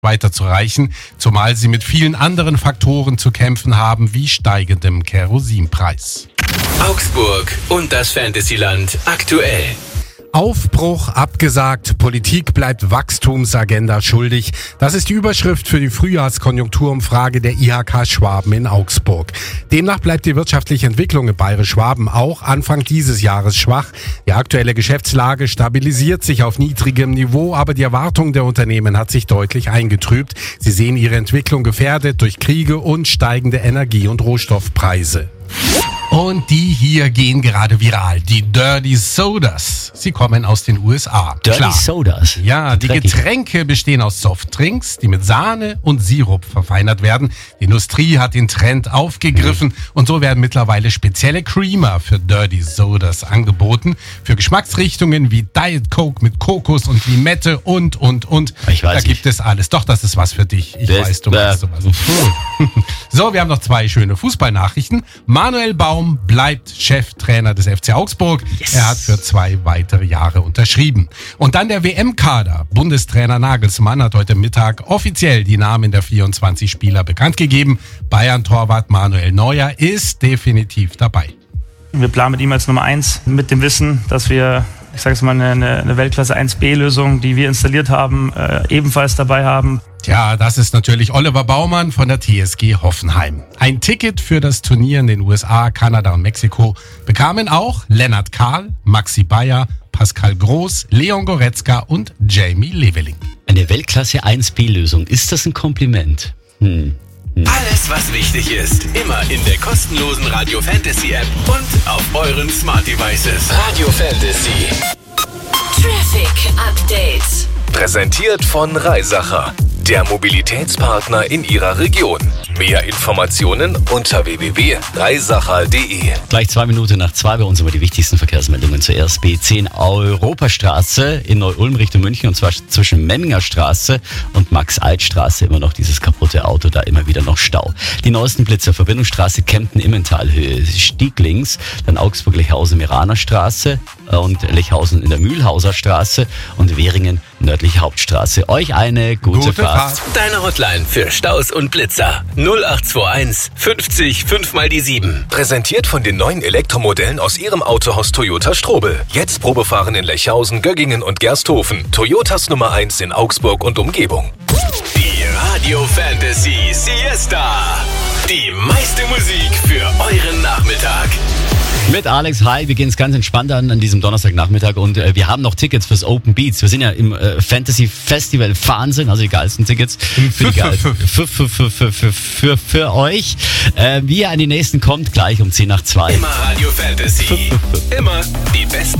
weiterzureichen, zumal sie mit vielen anderen Faktoren zu kämpfen haben, wie steigendem Kerosinpreis. Augsburg und das Fantasyland aktuell. Aufbruch abgesagt, Politik bleibt Wachstumsagenda schuldig. Das ist die Überschrift für die Frühjahrskonjunkturumfrage der IHK Schwaben in Augsburg. Demnach bleibt die wirtschaftliche Entwicklung in Bayerisch Schwaben auch Anfang dieses Jahres schwach. Die aktuelle Geschäftslage stabilisiert sich auf niedrigem Niveau, aber die Erwartung der Unternehmen hat sich deutlich eingetrübt. Sie sehen ihre Entwicklung gefährdet durch Kriege und steigende Energie- und Rohstoffpreise. Und die hier gehen gerade viral. Die Dirty Sodas. Sie kommen aus den USA. Dirty Sodas? Ja, die Getränke bestehen aus Softdrinks, die mit Sahne und Sirup verfeinert werden. Die Industrie hat den Trend aufgegriffen und so werden mittlerweile spezielle Creamer für Dirty Sodas angeboten. Für Geschmacksrichtungen wie Diet Coke mit Kokos und Limette und. Ich weiß da gibt es alles. Doch, das ist was für dich. Ich weiß, du weißt sowas. So, wir haben noch zwei schöne Fußballnachrichten. Manuel Baum bleibt Cheftrainer des FC Augsburg. Yes. Er hat für 2 weitere Jahre unterschrieben. Und dann der WM-Kader. Bundestrainer Nagelsmann hat heute Mittag offiziell die Namen der 24 Spieler bekannt gegeben. Bayern-Torwart Manuel Neuer ist definitiv dabei. Wir planen mit ihm als Nummer 1 mit dem Wissen, dass wir, ich sage es mal, eine Weltklasse 1B-Lösung, die wir installiert haben, ebenfalls dabei haben. Tja, das ist natürlich Oliver Baumann von der TSG Hoffenheim. Ein Ticket für das Turnier in den USA, Kanada und Mexiko bekamen auch Lennart Kahl, Maxi Bayer, Pascal Groß, Leon Goretzka und Jamie Leveling. Eine Weltklasse 1B-Lösung. Ist das ein Kompliment? Alles, was wichtig ist, immer in der kostenlosen Radio Fantasy App und auf euren Smart Devices. Radio Fantasy. Traffic Update. Präsentiert von Reisacher, der Mobilitätspartner in Ihrer Region. Mehr Informationen unter www.reisacher.de. Gleich 2 Minuten nach 2 bei uns über die wichtigsten Verkehrsmeldungen. Zuerst B10 Europastraße in Neu-Ulm Richtung München, und zwar zwischen Memminger Straße und Max-Alt-Straße. Immer noch dieses kaputte Auto, da immer wieder noch Stau. Die neuesten Blitzer, Verbindungsstraße Kempten-Immental-Höhe, Stieglings, dann Augsburg-Lechhausen-Meraner Straße und Lechhausen in der Mühlhauser Straße und Währingen nördliche Hauptstraße. Euch eine gute Fahrt. Deine Hotline für Staus und Blitzer 0821 50 5 mal die 7. Präsentiert von den neuen Elektromodellen aus Ihrem Autohaus Toyota Strobel. Jetzt Probefahren in Lechhausen, Göggingen und Gersthofen. Toyotas Nummer 1 in Augsburg und Umgebung. Die Radio Fantasy Siesta. Die meiste Musik für euren Nachmittag. Mit Alex, hi, wir gehen es ganz entspannt an diesem Donnerstagnachmittag und wir haben noch Tickets fürs Open Beats. Wir sind ja im Fantasy Festival Wahnsinn, also die geilsten Tickets für euch. Wie ihr an die nächsten kommt, gleich um 10 nach 2. Immer Radio Fantasy. Immer die besten